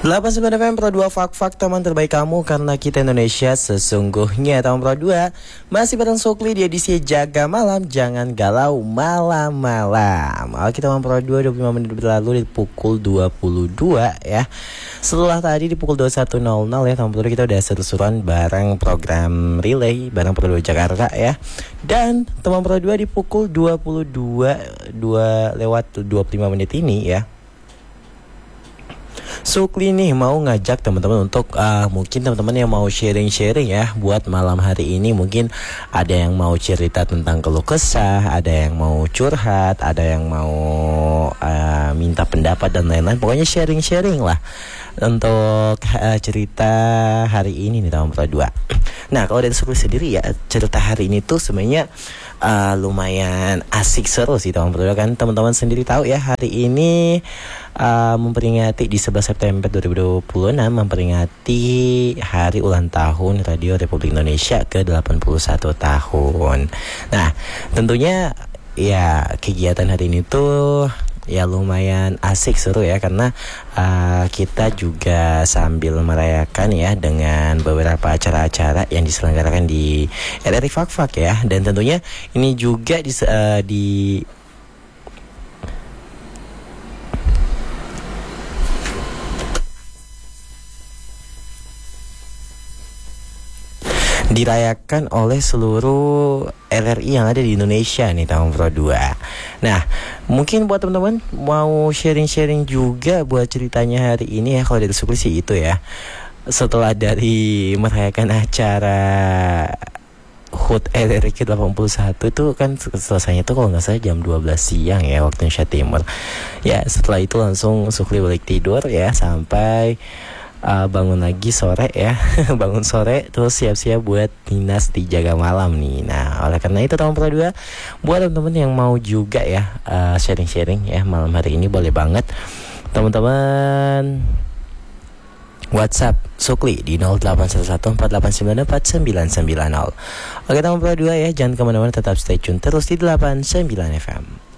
89 FM Pro 2 Fak teman terbaik kamu karena kita Indonesia sesungguhnya. Tahun Pro 2 masih bareng Sukli di edisi Jaga Malam, jangan galau malam-malam. Oke teman Pro 2, 25 menit berlalu di pukul 22 ya. Setelah tadi di pukul 21.00 ya teman Pro 2 kita udah seru-seruan bareng program relay bareng Pro 2 Jakarta ya. Dan teman Pro 2 di pukul 22 lewat 25 menit ini ya, Sukli nih mau ngajak teman-teman untuk mungkin teman-teman yang mau sharing-sharing ya buat malam hari ini. Mungkin ada yang mau cerita tentang keluh kesah, ada yang mau curhat, ada yang mau minta pendapat dan lain-lain. Pokoknya sharing-sharing lah untuk cerita hari ini nih tahun Pro 2. Nah kalau dari Sukli sendiri ya, cerita hari ini tuh sebenarnya lumayan asik seru sih tahun Pro 2 kan. Teman-teman sendiri tahu ya, hari ini memperingati di 11 September 2026 memperingati hari ulang tahun Radio Republik Indonesia ke-81 tahun. Nah, tentunya ya kegiatan hari ini tuh ya lumayan asik seru ya, karena kita juga sambil merayakan ya dengan beberapa acara-acara yang diselenggarakan di RRI Fak ya. Dan tentunya ini juga dirayakan oleh seluruh RRI yang ada di Indonesia nih tahun Pro 2. Nah, mungkin buat teman-teman mau sharing-sharing juga buat ceritanya hari ini ya. Kalau dari Sukli sih itu ya, setelah dari merayakan acara HUT RRI ke-81 itu kan selesainya tuh kalau nggak salah jam 12 siang ya waktu Indonesia Timur. Ya setelah itu langsung Sukli balik tidur ya sampai bangun lagi sore ya. Bangun sore terus siap-siap buat dinas di Jaga Malam nih. Nah oleh karena itu tahun Pro 2 buat teman-teman yang mau juga ya sharing-sharing ya malam hari ini boleh banget teman-teman WhatsApp Sukli di 081148949990. Oke teman Pro 2 ya, jangan kemana-mana, tetap stay tune terus di 89 FM.